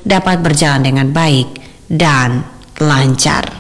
dapat berjalan dengan baik dan lancar.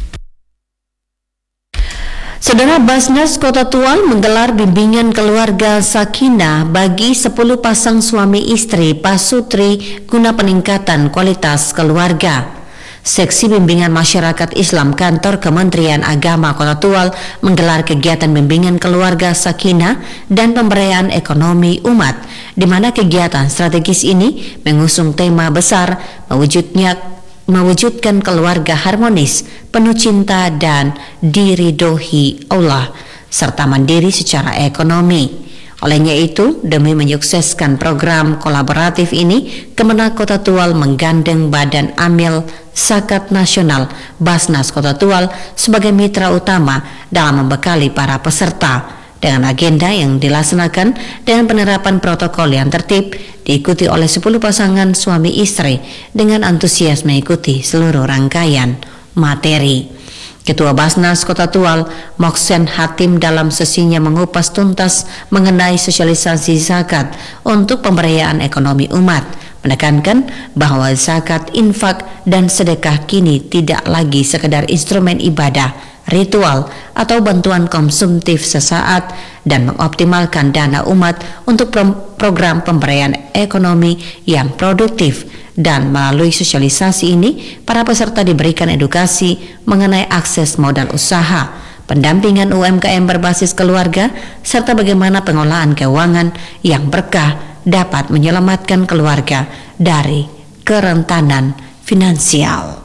Saudara, Basnas Kota Tual menggelar bimbingan keluarga sakinah bagi 10 pasang suami istri pasutri guna peningkatan kualitas keluarga. Seksi Bimbingan Masyarakat Islam Kantor Kementerian Agama Kota Tual menggelar kegiatan bimbingan keluarga sakinah dan pemberdayaan ekonomi umat, di mana kegiatan strategis ini mengusung tema besar mewujudkan keluarga harmonis, penuh cinta dan diridhoi Allah, serta mandiri secara ekonomi. Olehnya itu, demi menyukseskan program kolaboratif ini, Kemenak Kota Tual menggandeng Badan Amil Zakat Nasional Basnas Kota Tual sebagai mitra utama dalam membekali para peserta, dengan agenda yang dilaksanakan dengan penerapan protokol yang tertib, diikuti oleh 10 pasangan suami istri dengan antusias mengikuti seluruh rangkaian materi. Ketua Basnas Kota Tual, Moksen Hatim, dalam sesinya mengupas tuntas mengenai sosialisasi zakat untuk pemberdayaan ekonomi umat, menekankan bahwa zakat, infak, dan sedekah kini tidak lagi sekedar instrumen ibadah, ritual, atau bantuan konsumtif sesaat, dan mengoptimalkan dana umat untuk program pemberdayaan ekonomi yang produktif. Dan melalui sosialisasi ini, para peserta diberikan edukasi mengenai akses modal usaha, pendampingan UMKM berbasis keluarga, serta bagaimana pengolahan keuangan yang berkah dapat menyelamatkan keluarga dari kerentanan finansial.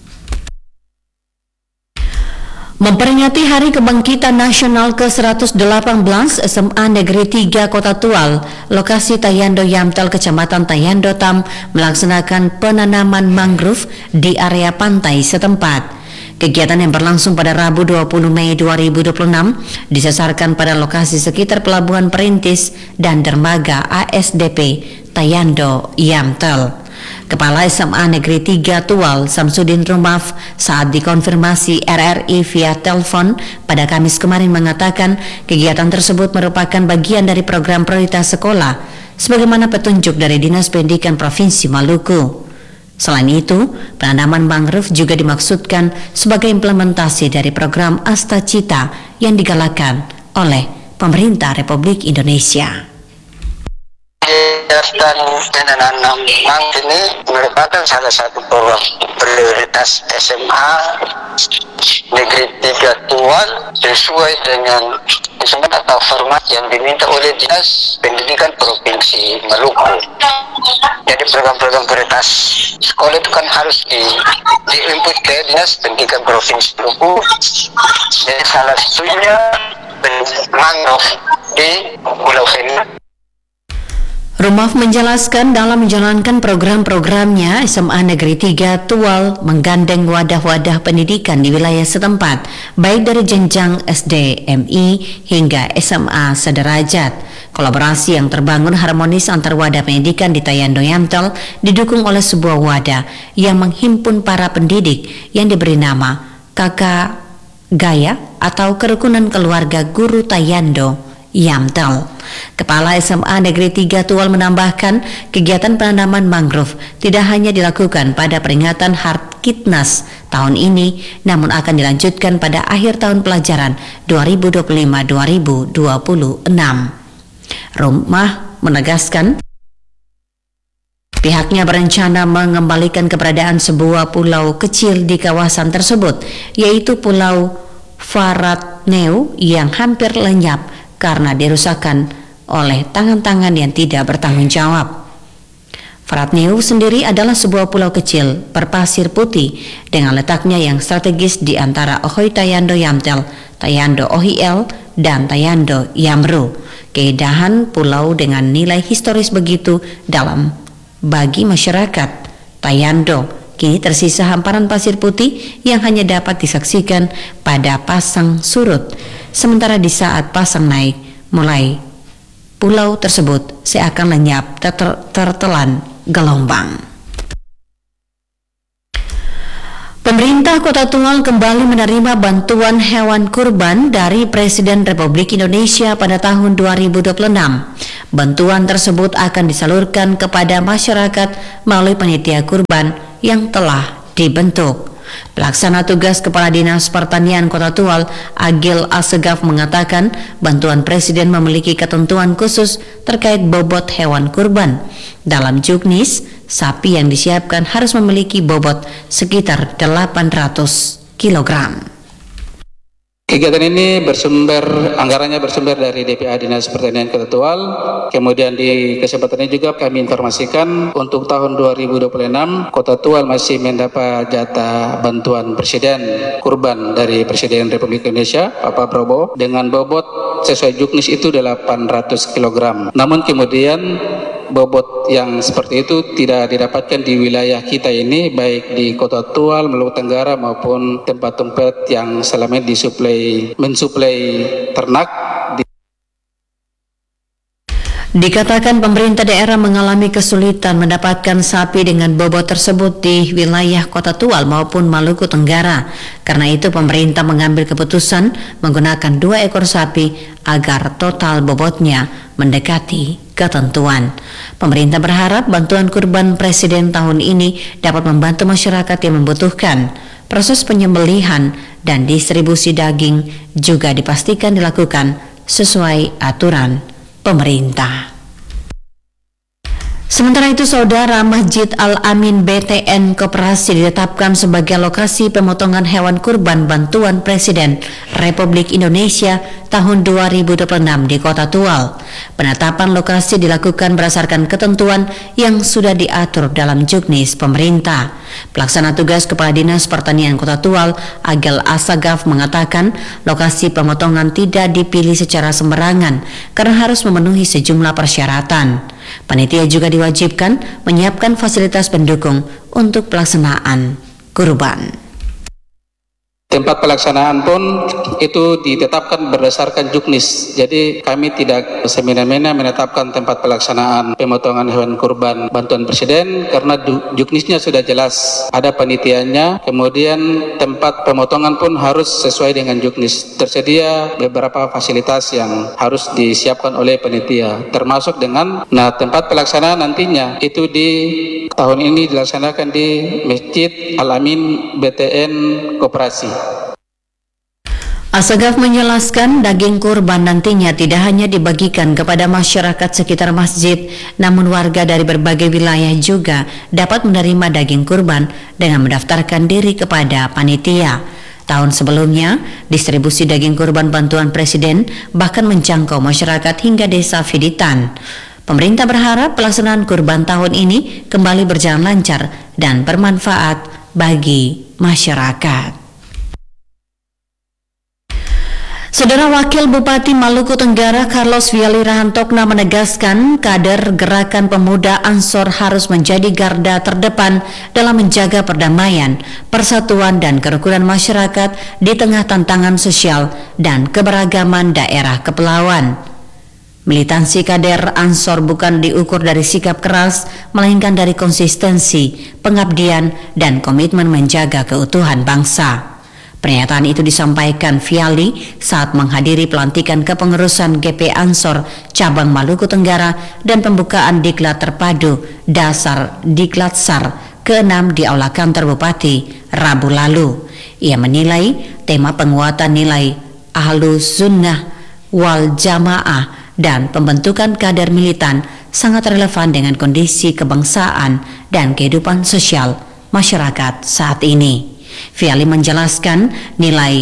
Memperingati Hari Kebangkitan Nasional ke-118, SMA Negeri 3 Kota Tual, lokasi Tayando Yamtel, Kecamatan Tayando Tam, melaksanakan penanaman mangrove di area pantai setempat. Kegiatan yang berlangsung pada Rabu 20 Mei 2026 disasarkan pada lokasi sekitar Pelabuhan Perintis dan dermaga ASDP Tayando Yamtel. Kepala SMA Negeri 3 Tual, Samsudin Rumaf, saat dikonfirmasi RRI via telepon pada Kamis kemarin mengatakan kegiatan tersebut merupakan bagian dari program prioritas sekolah sebagaimana petunjuk dari Dinas Pendidikan Provinsi Maluku. Selain itu, penanaman mangrove juga dimaksudkan sebagai implementasi dari program Asta Cita yang digalakkan oleh pemerintah Republik Indonesia. Dan menanam mangrove ini merupakan salah satu program prioritas SMA Negeri 3 Tual sesuai dengan instrumen atau format yang diminta oleh Dinas Pendidikan Provinsi Maluku. Jadi program-program prioritas sekolah itu kan harus di-input ke Dinas Pendidikan Provinsi Maluku. Jadi salah satunya mangrove di Pulau Feni. Rumaf menjelaskan dalam menjalankan program-programnya, SMA Negeri 3 Tual menggandeng wadah-wadah pendidikan di wilayah setempat, baik dari jenjang SD, MI, hingga SMA sederajat. Kolaborasi yang terbangun harmonis antar wadah pendidikan di Tayando Yamtel didukung oleh sebuah wadah yang menghimpun para pendidik yang diberi nama Kakak Gaya atau Kerukunan Keluarga Guru Tayando Yamtel. Kepala SMA Negeri 3 Tual menambahkan, kegiatan penanaman mangrove tidak hanya dilakukan pada peringatan Harkitnas tahun ini, namun akan dilanjutkan pada akhir tahun pelajaran 2025-2026. Rumah menegaskan pihaknya berencana mengembalikan keberadaan sebuah pulau kecil di kawasan tersebut, yaitu Pulau Faratneu yang hampir lenyap karena dirusakkan oleh tangan-tangan yang tidak bertanggung jawab. Faratneu sendiri adalah sebuah pulau kecil berpasir putih dengan letaknya yang strategis di antara Ohoy Tayando Yamtel, Tayando Ohiel, dan Tayando Yamru. Keindahan pulau dengan nilai historis begitu dalam bagi masyarakat Tayando kini tersisa hamparan pasir putih yang hanya dapat disaksikan pada pasang surut. Sementara di saat pasang naik, mulai pulau tersebut seakan lenyap tertelan gelombang. Pemerintah Kota Tual kembali menerima bantuan hewan kurban dari Presiden Republik Indonesia pada tahun 2026. Bantuan tersebut akan disalurkan kepada masyarakat melalui panitia kurban yang telah dibentuk. Pelaksana tugas Kepala Dinas Pertanian Kota Tual, Agil Asegaf, mengatakan bantuan Presiden memiliki ketentuan khusus terkait bobot hewan kurban. Dalam juknis, sapi yang disiapkan harus memiliki bobot sekitar 800 kg. Kegiatan ini anggarannya bersumber dari DPA Dinas Pertanian Kota Tual. Kemudian di kesempatan ini juga kami informasikan untuk tahun 2026 Kota Tual masih mendapat jatah bantuan Presiden kurban dari Presiden Republik Indonesia Bapak Prabowo dengan bobot sesuai juknis itu 800 kg. Namun kemudian bobot yang seperti itu tidak didapatkan di wilayah kita ini, baik di Kota Tual, Maluku Tenggara maupun tempat-tempat yang selama ini mensuplai ternak. Dikatakan pemerintah daerah mengalami kesulitan mendapatkan sapi dengan bobot tersebut di wilayah Kota Tual maupun Maluku Tenggara. Karena itu pemerintah mengambil keputusan menggunakan 2 ekor sapi agar total bobotnya mendekati ketentuan. Pemerintah berharap bantuan kurban Presiden tahun ini dapat membantu masyarakat yang membutuhkan. Proses penyembelihan dan distribusi daging juga dipastikan dilakukan sesuai aturan pemerintah. Sementara itu, Saudara, Masjid Al-Amin BTN Koperasi ditetapkan sebagai lokasi pemotongan hewan kurban bantuan Presiden Republik Indonesia tahun 2026 di Kota Tual. Penetapan lokasi dilakukan berdasarkan ketentuan yang sudah diatur dalam juknis pemerintah. Pelaksana tugas Kepala Dinas Pertanian Kota Tual, Agil Asegaf, mengatakan lokasi pemotongan tidak dipilih secara sembarangan karena harus memenuhi sejumlah persyaratan. Panitia juga diwajibkan menyiapkan fasilitas pendukung untuk pelaksanaan kurban. Tempat pelaksanaan pun itu ditetapkan berdasarkan juknis. Jadi kami tidak semena-mena menetapkan tempat pelaksanaan pemotongan hewan kurban bantuan Presiden karena juknisnya sudah jelas. Ada panitianya, kemudian tempat pemotongan pun harus sesuai dengan juknis. Tersedia beberapa fasilitas yang harus disiapkan oleh panitia, termasuk dengan tempat pelaksanaan nantinya itu di tahun ini dilaksanakan di Masjid Al-Amin BTN Koperasi. Asegaf menjelaskan daging kurban nantinya tidak hanya dibagikan kepada masyarakat sekitar masjid, namun warga dari berbagai wilayah juga dapat menerima daging kurban dengan mendaftarkan diri kepada panitia. Tahun sebelumnya, distribusi daging kurban bantuan Presiden bahkan menjangkau masyarakat hingga desa Fiditan. Pemerintah berharap pelaksanaan kurban tahun ini kembali berjalan lancar dan bermanfaat bagi masyarakat. Saudara, Wakil Bupati Maluku Tenggara Carlos Viali Rahantokna menegaskan kader Gerakan Pemuda Ansor harus menjadi garda terdepan dalam menjaga perdamaian, persatuan dan kerukunan masyarakat di tengah tantangan sosial dan keberagaman daerah kepulauan. Militansi kader Ansor bukan diukur dari sikap keras, melainkan dari konsistensi, pengabdian, dan komitmen menjaga keutuhan bangsa. Pernyataan itu disampaikan Viali saat menghadiri pelantikan kepengurusan GP Ansor Cabang Maluku Tenggara dan pembukaan Diklat Terpadu Dasar Diklatsar ke-6 di Aula Kantor Bupati Rabu lalu. Ia menilai tema penguatan nilai Ahlus Sunnah wal Jamaah dan pembentukan kader militan sangat relevan dengan kondisi kebangsaan dan kehidupan sosial masyarakat saat ini. Viali menjelaskan nilai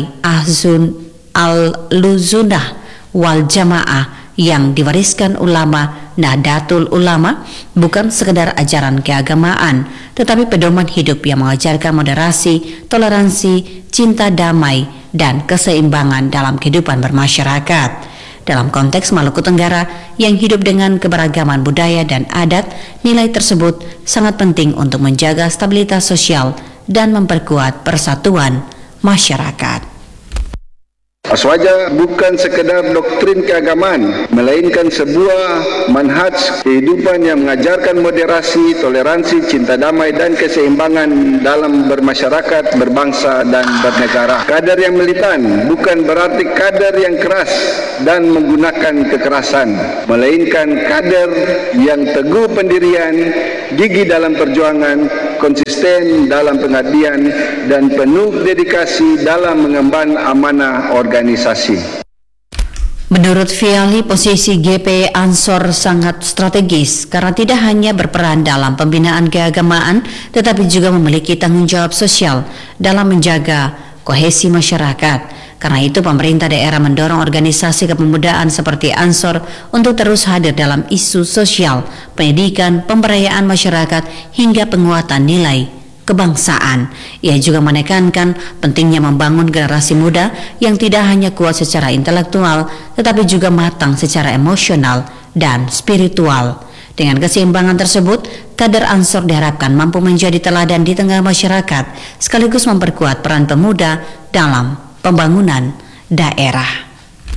Al-Luzunah wal Jamaah yang diwariskan ulama Nahdlatul Ulama bukan sekedar ajaran keagamaan, tetapi pedoman hidup yang mengajarkan moderasi, toleransi, cinta damai, dan keseimbangan dalam kehidupan bermasyarakat. Dalam konteks Maluku Tenggara yang hidup dengan keberagaman budaya dan adat, nilai tersebut sangat penting untuk menjaga stabilitas sosial dan memperkuat persatuan masyarakat. Aswaja bukan sekedar doktrin keagamaan, melainkan sebuah manhaj kehidupan yang mengajarkan moderasi, toleransi, cinta damai dan keseimbangan dalam bermasyarakat, berbangsa dan bernegara. Kader yang militan bukan berarti kader yang keras dan menggunakan kekerasan, melainkan kader yang teguh pendirian, gigih dalam perjuangan, konsisten dalam pengabdian, dan penuh dedikasi dalam mengemban amanah organisasi. Menurut Fiali, posisi GP Ansor sangat strategis karena tidak hanya berperan dalam pembinaan keagamaan, tetapi juga memiliki tanggung jawab sosial dalam menjaga kohesi masyarakat. Karena itu pemerintah daerah mendorong organisasi kepemudaan seperti Ansor untuk terus hadir dalam isu sosial, pendidikan, pemberdayaan masyarakat, hingga penguatan nilai kebangsaan. Ia juga menekankan pentingnya membangun generasi muda yang tidak hanya kuat secara intelektual, tetapi juga matang secara emosional dan spiritual. Dengan keseimbangan tersebut, kader Ansor diharapkan mampu menjadi teladan di tengah masyarakat, sekaligus memperkuat peran pemuda dalam pembangunan daerah.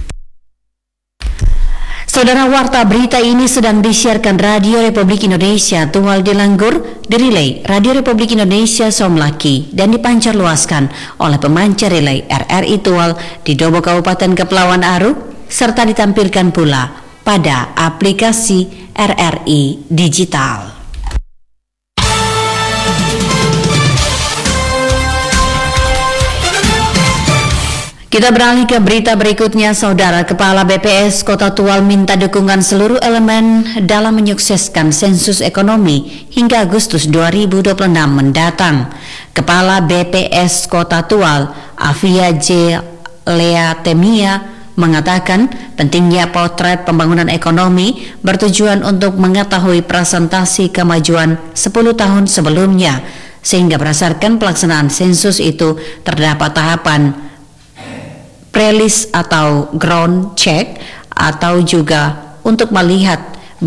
Saudara, warta berita ini sedang disiarkan Radio Republik Indonesia Tual Delanggur, direlay Radio Republik Indonesia Somlaki dan dipancar luaskan oleh pemancar relay RRI Tual di Dobo Kabupaten Kepulauan Aru, serta ditampilkan pula pada aplikasi RRI Digital. Kita beralih ke berita berikutnya, Saudara. Kepala BPS Kota Tual minta dukungan seluruh elemen dalam menyukseskan sensus ekonomi hingga Agustus 2026 mendatang. Kepala BPS Kota Tual, Afia J. Leatemia, mengatakan pentingnya potret pembangunan ekonomi bertujuan untuk mengetahui presentasi kemajuan 10 tahun sebelumnya, sehingga berdasarkan pelaksanaan sensus itu terdapat tahapan pre-list atau ground check, atau juga untuk melihat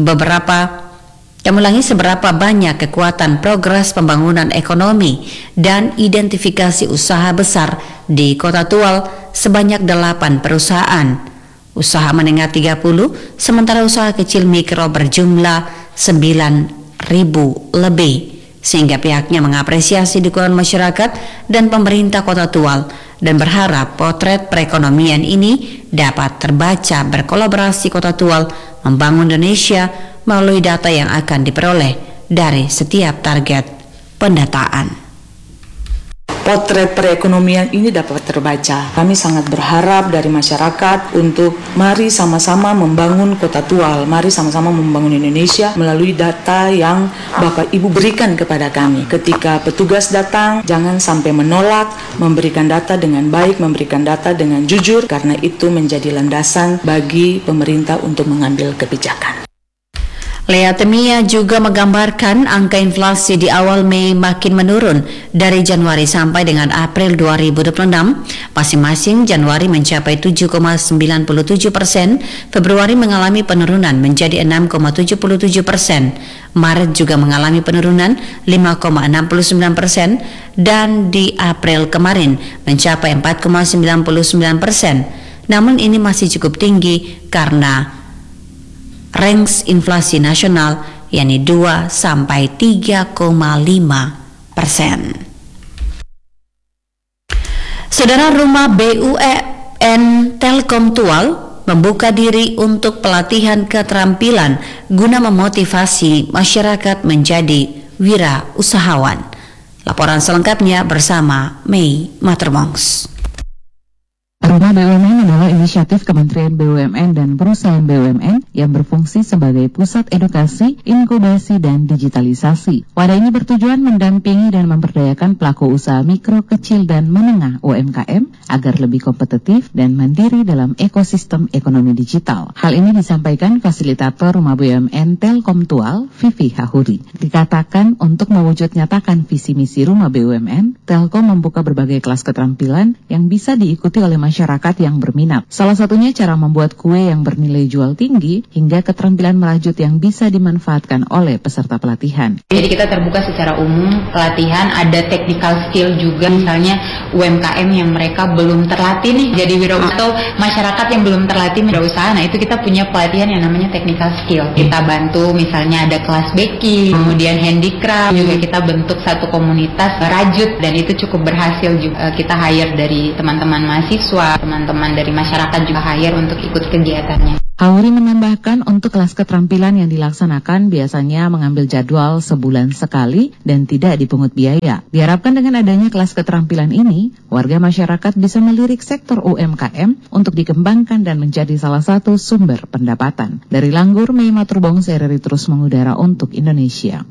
seberapa banyak kekuatan progres pembangunan ekonomi dan identifikasi usaha besar di Kota Tual sebanyak 8 perusahaan, usaha menengah 30, sementara usaha kecil mikro berjumlah 9.000 lebih, sehingga pihaknya mengapresiasi dukungan masyarakat dan pemerintah Kota Tual dan berharap potret perekonomian ini dapat terbaca berkolaborasi Kota Tual membangun Indonesia melalui data yang akan diperoleh dari setiap target pendataan. Potret perekonomian ini dapat terbaca. Kami sangat berharap dari masyarakat untuk mari sama-sama membangun Kota Tual, mari sama-sama membangun Indonesia melalui data yang Bapak Ibu berikan kepada kami. Ketika petugas datang, jangan sampai menolak, memberikan data dengan baik, memberikan data dengan jujur, karena itu menjadi landasan bagi pemerintah untuk mengambil kebijakan. Leatemia juga menggambarkan angka inflasi di awal Mei makin menurun dari Januari sampai dengan April 2026. Masing-masing Januari mencapai 7,97%, Februari mengalami penurunan menjadi 6,77%, Maret juga mengalami penurunan 5,69%, dan di April kemarin mencapai 4,99%. Namun ini masih cukup tinggi karena range inflasi nasional yakni 2 sampai 3,5%. Saudara, Rumah BUMN Telkom Tual membuka diri untuk pelatihan keterampilan guna memotivasi masyarakat menjadi wirausahawan. Laporan selengkapnya bersama Mei Matermongs. Rumah BUMN adalah inisiatif Kementerian BUMN dan perusahaan BUMN yang berfungsi sebagai pusat edukasi, inkubasi, dan digitalisasi. Wadah ini bertujuan mendampingi dan memberdayakan pelaku usaha mikro, kecil, dan menengah UMKM agar lebih kompetitif dan mandiri dalam ekosistem ekonomi digital. Hal ini disampaikan fasilitator Rumah BUMN Telkom Tual, Vivi Hahuri. Dikatakan untuk mewujud nyatakan visi misi Rumah BUMN, Telkom membuka berbagai kelas keterampilan yang bisa diikuti oleh masyarakat masyarakat yang berminat. Salah satunya cara membuat kue yang bernilai jual tinggi hingga keterampilan merajut yang bisa dimanfaatkan oleh peserta pelatihan. Jadi kita terbuka secara umum pelatihan, ada technical skill juga, misalnya UMKM yang mereka belum terlatih nih jadi wirausaha atau masyarakat yang belum terlatih wirausaha. Nah itu kita punya pelatihan yang namanya technical skill. Kita bantu misalnya ada kelas baking, kemudian handicraft, juga kita bentuk satu komunitas rajut dan itu cukup berhasil juga. Kita hire dari teman-teman mahasiswa, teman-teman dari masyarakat juga hire untuk ikut kegiatannya. Hauri menambahkan untuk kelas keterampilan yang dilaksanakan biasanya mengambil jadwal sebulan sekali dan tidak dipungut biaya. Diharapkan dengan adanya kelas keterampilan ini, warga masyarakat bisa melirik sektor UMKM untuk dikembangkan dan menjadi salah satu sumber pendapatan. Dari Langgur, Mei Maturbong, Sereri terus mengudara untuk Indonesia.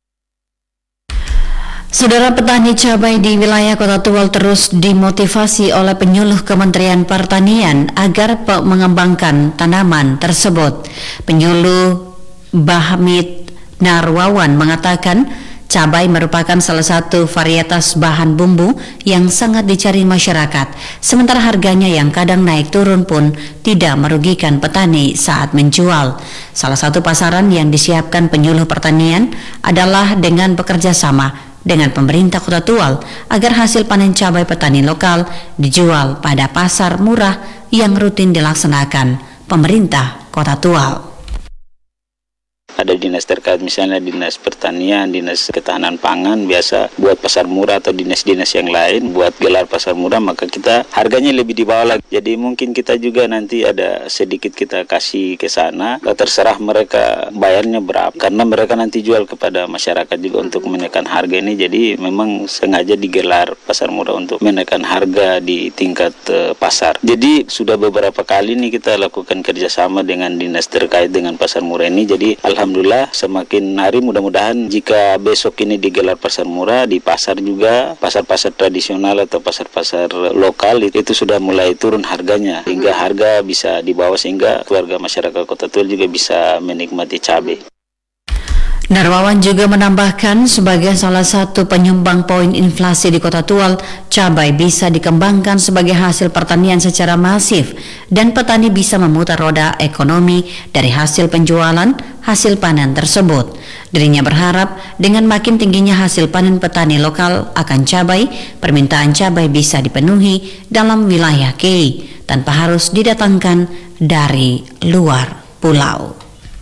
Saudara, petani cabai di wilayah Kota Tual terus dimotivasi oleh penyuluh Kementerian Pertanian agar mengembangkan tanaman tersebut. Penyuluh Bahamid Narwawan mengatakan cabai merupakan salah satu varietas bahan bumbu yang sangat dicari masyarakat, sementara harganya yang kadang naik turun pun tidak merugikan petani saat menjual. Salah satu pasaran yang disiapkan penyuluh pertanian adalah dengan bekerja sama dengan pemerintah Kota Tual agar hasil panen cabai petani lokal dijual pada pasar murah yang rutin dilaksanakan pemerintah Kota Tual. Ada dinas terkait, misalnya dinas pertanian, dinas ketahanan pangan, biasa buat pasar murah, atau dinas-dinas yang lain buat gelar pasar murah, maka kita harganya lebih di bawah lagi. Jadi mungkin kita juga nanti ada sedikit kita kasih ke sana, terserah mereka bayarnya berapa, karena mereka nanti jual kepada masyarakat juga untuk menekan harga ini. Jadi memang sengaja digelar pasar murah untuk menekan harga di tingkat pasar. Jadi sudah beberapa kali nih kita lakukan kerjasama dengan dinas terkait dengan pasar murah ini. Jadi alhamdulillah semakin hari mudah-mudahan jika besok ini digelar pasar murah di pasar juga, pasar-pasar tradisional atau pasar-pasar lokal itu sudah mulai turun harganya hingga harga bisa dibawa sehingga keluarga masyarakat Kota Tual juga bisa menikmati cabai. Narwawan juga menambahkan sebagai salah satu penyumbang poin inflasi di Kota Tual, cabai bisa dikembangkan sebagai hasil pertanian secara masif dan petani bisa memutar roda ekonomi dari hasil penjualan hasil panen tersebut. Dirinya berharap dengan makin tingginya hasil panen petani lokal akan cabai, permintaan cabai bisa dipenuhi dalam wilayah KEI tanpa harus didatangkan dari luar pulau.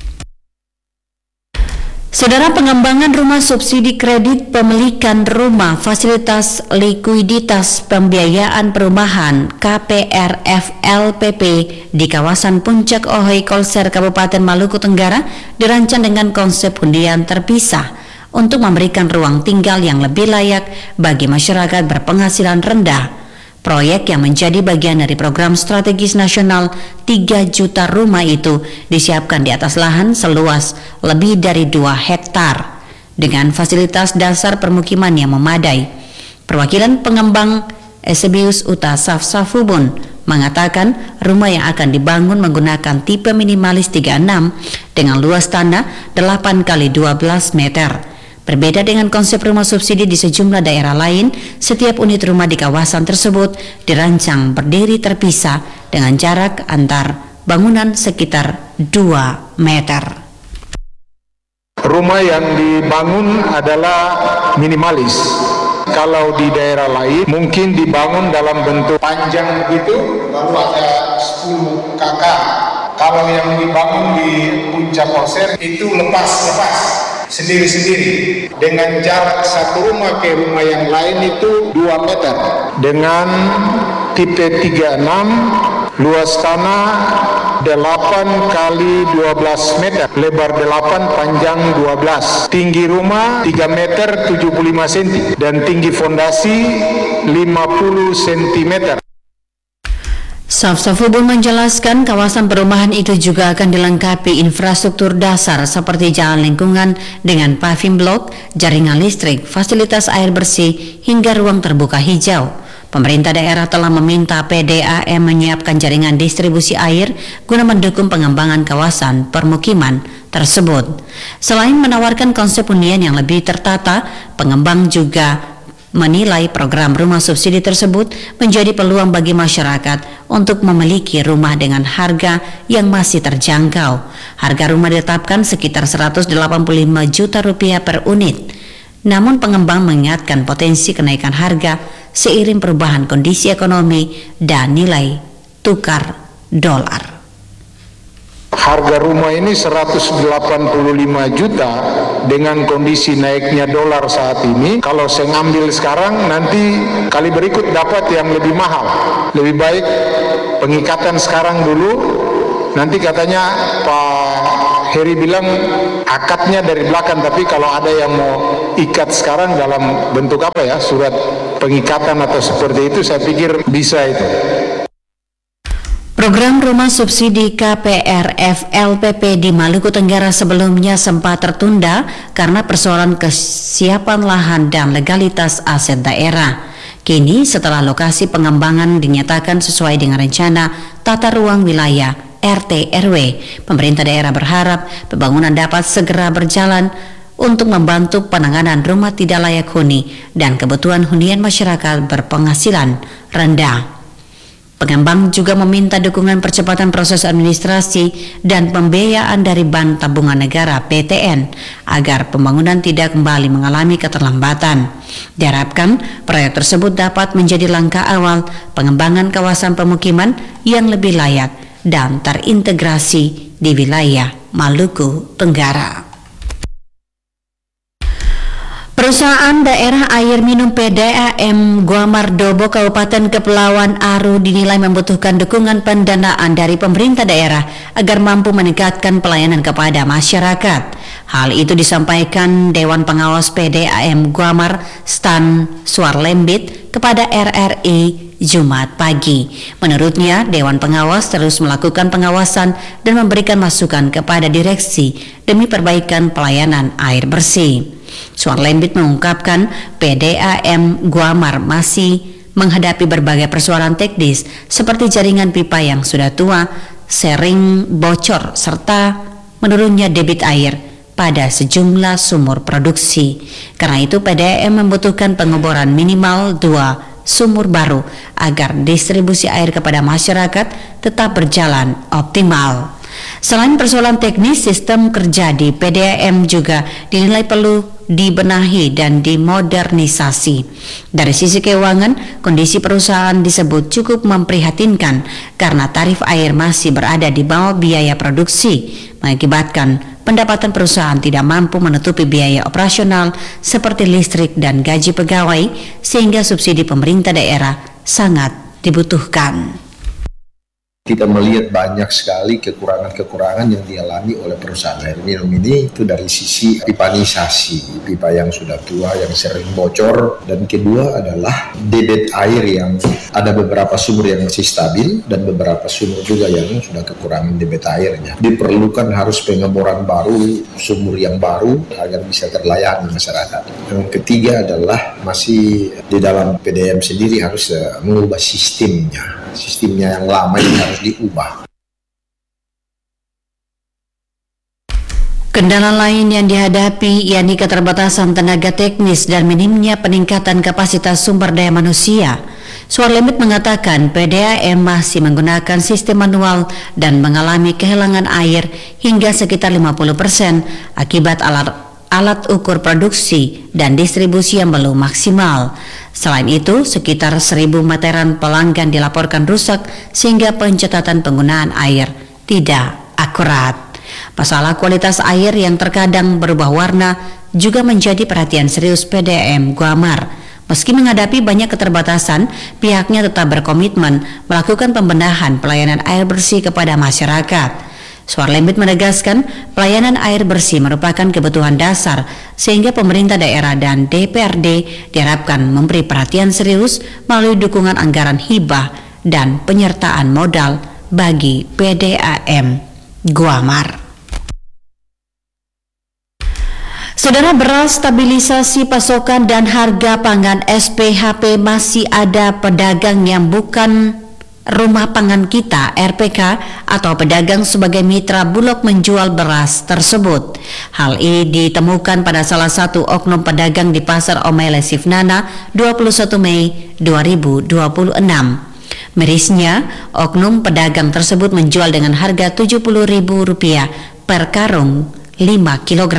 Saudara, pengembangan rumah subsidi kredit pemilikan rumah fasilitas likuiditas pembiayaan perumahan KPRFLPP di kawasan Puncak Ohoi Kolser Kabupaten Maluku Tenggara dirancang dengan konsep hunian terpisah untuk memberikan ruang tinggal yang lebih layak bagi masyarakat berpenghasilan rendah. Proyek yang menjadi bagian dari program strategis nasional 3 juta rumah itu disiapkan di atas lahan seluas lebih dari 2 hektar dengan fasilitas dasar permukiman yang memadai. Perwakilan pengembang Eusebius Uta Safsafubun mengatakan rumah yang akan dibangun menggunakan tipe minimalis 36 dengan luas tanah 8 x 12 meter. Berbeda dengan konsep rumah subsidi di sejumlah daerah lain, setiap unit rumah di kawasan tersebut dirancang berdiri terpisah dengan jarak antar bangunan sekitar 2 meter. Rumah yang dibangun adalah minimalis. Kalau di daerah lain mungkin dibangun dalam bentuk panjang begitu, lalu ada 10 kakak. Kalau yang dibangun di Puncak Kolser itu lepas sendiri-sendiri dengan jarak satu rumah ke rumah yang lain itu 2 meter dengan tipe 36, luas tanah 8 kali 12 meter, lebar 8, panjang 12, tinggi rumah 3 meter 75 cm dan tinggi fondasi 50 cm. Safsafubun menjelaskan kawasan perumahan itu juga akan dilengkapi infrastruktur dasar seperti jalan lingkungan dengan paving block, jaringan listrik, fasilitas air bersih, hingga ruang terbuka hijau. Pemerintah daerah telah meminta PDAM menyiapkan jaringan distribusi air guna mendukung pengembangan kawasan permukiman tersebut. Selain menawarkan konsep hunian yang lebih tertata, pengembang juga menilai program rumah subsidi tersebut menjadi peluang bagi masyarakat untuk memiliki rumah dengan harga yang masih terjangkau. Harga rumah ditetapkan sekitar 185 juta rupiah per unit. Namun pengembang mengingatkan potensi kenaikan harga seiring perubahan kondisi ekonomi dan nilai tukar dolar. Harga rumah ini 185 juta dengan kondisi naiknya dolar saat ini. Kalau saya ngambil sekarang, nanti kali berikut dapat yang lebih mahal. Lebih baik pengikatan sekarang dulu. Nanti katanya Pak Heri bilang akadnya dari belakang, tapi kalau ada yang mau ikat sekarang dalam bentuk apa ya, surat pengikatan atau seperti itu, saya pikir bisa itu. Program rumah subsidi KPRF LPP di Maluku Tenggara sebelumnya sempat tertunda karena persoalan kesiapan lahan dan legalitas aset daerah. Kini setelah lokasi pengembangan dinyatakan sesuai dengan rencana tata ruang wilayah RT RW, pemerintah daerah berharap pembangunan dapat segera berjalan untuk membantu penanganan rumah tidak layak huni dan kebutuhan hunian masyarakat berpenghasilan rendah. Pengembang juga meminta dukungan percepatan proses administrasi dan pembiayaan dari Bank Tabungan Negara BTN agar pembangunan tidak kembali mengalami keterlambatan. Diharapkan proyek tersebut dapat menjadi langkah awal pengembangan kawasan pemukiman yang lebih layak dan terintegrasi di wilayah Maluku Tenggara. Perusahaan Daerah Air Minum PDAM Guamar Dobo Kabupaten Kepulauan Aru dinilai membutuhkan dukungan pendanaan dari pemerintah daerah agar mampu meningkatkan pelayanan kepada masyarakat. Hal itu disampaikan Dewan Pengawas PDAM Guamar Stan Suarlembit kepada RRI Jumat pagi. Menurutnya, Dewan Pengawas terus melakukan pengawasan dan memberikan masukan kepada direksi demi perbaikan pelayanan air bersih. Suarlembit mengungkapkan PDAM Guamar masih menghadapi berbagai persoalan teknis seperti jaringan pipa yang sudah tua, sering bocor, serta menurunnya debit air pada sejumlah sumur produksi. Karena itu PDAM membutuhkan pengeboran minimal 2 sumur baru agar distribusi air kepada masyarakat tetap berjalan optimal. Selain persoalan teknis, sistem kerja di PDAM juga dinilai perlu dibenahi dan dimodernisasi. Dari sisi keuangan, kondisi perusahaan disebut cukup memprihatinkan karena tarif air masih berada di bawah biaya produksi, mengakibatkan pendapatan perusahaan tidak mampu menutupi biaya operasional seperti listrik dan gaji pegawai, sehingga subsidi pemerintah daerah sangat dibutuhkan. Kita melihat banyak sekali kekurangan-kekurangan yang dialami oleh perusahaan air minum ini, itu dari sisi pipanisasi, pipa yang sudah tua, yang sering bocor, dan kedua adalah debit air yang ada beberapa sumur yang masih stabil dan beberapa sumur juga yang sudah kekurangan debit airnya. Diperlukan harus pengeboran baru, sumur yang baru agar bisa terlayani masyarakat. Yang ketiga adalah masih di dalam PDAM sendiri harus mengubah sistemnya yang lama ini harus diubah. Kendala lain yang dihadapi yakni keterbatasan tenaga teknis dan minimnya peningkatan kapasitas sumber daya manusia. Suarlembit mengatakan PDAM masih menggunakan sistem manual dan mengalami kehilangan air hingga sekitar 50% akibat alat ukur produksi dan distribusi yang belum maksimal. Selain itu, sekitar 1.000 meteran pelanggan dilaporkan rusak sehingga pencatatan penggunaan air tidak akurat. Masalah kualitas air yang terkadang berubah warna juga menjadi perhatian serius PDAM Guamar. Meski menghadapi banyak keterbatasan, pihaknya tetap berkomitmen melakukan pembenahan pelayanan air bersih kepada masyarakat. Suarlembit menegaskan pelayanan air bersih merupakan kebutuhan dasar sehingga pemerintah daerah dan DPRD diharapkan memberi perhatian serius melalui dukungan anggaran hibah dan penyertaan modal bagi PDAM Guamar. Saudara, beras, stabilisasi pasokan dan harga pangan SPHP masih ada pedagang yang bukan Rumah Pangan Kita (RPK) atau pedagang sebagai mitra Bulog menjual beras tersebut. Hal ini ditemukan pada salah satu oknum pedagang di Pasar Omaele Sivnana 21 Mei 2026. Mirisnya, oknum pedagang tersebut menjual dengan harga Rp70.000 per karung 5 kg.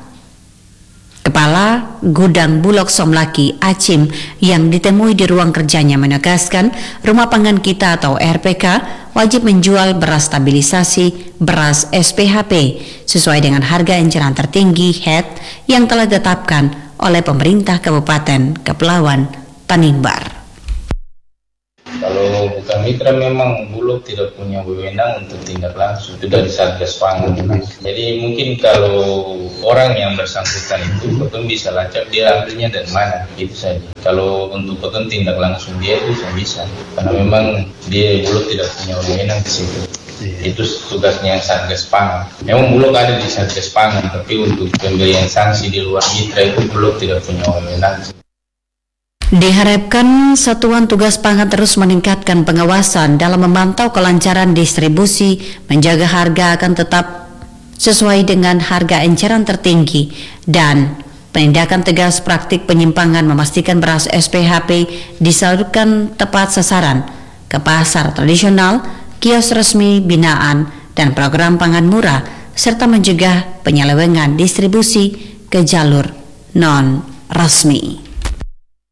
Kepala Gudang Bulog Somlaki Acim yang ditemui di ruang kerjanya menegaskan Rumah Pangan Kita atau RPK wajib menjual beras stabilisasi beras SPHP sesuai dengan harga eceran tertinggi HET yang telah ditetapkan oleh pemerintah Kabupaten Kepulauan Tanimbar. Kalau bukan mitra memang Bulog tidak punya wewenang untuk tindak langsung, itu dari Satgas Pangan. Jadi mungkin kalau orang yang bersangkutan itu betul bisa lacak dia ambilnya dari mana, itu saja. Kalau untuk betul tindak langsung dia itu bisa, karena memang dia Bulog tidak punya wewenang di situ. Itu tugasnya Satgas Pangan. Memang Bulog ada di Satgas Pangan, tapi untuk pemberian sanksi di luar mitra itu Bulog tidak punya wewenang. Diharapkan Satuan Tugas Pangan terus meningkatkan pengawasan dalam memantau kelancaran distribusi, menjaga harga akan tetap sesuai dengan harga eceran tertinggi, dan penindakan tegas praktik penyimpangan memastikan beras SPHP disalurkan tepat sasaran ke pasar tradisional, kios resmi binaan, dan program pangan murah, serta mencegah penyelewengan distribusi ke jalur non-resmi.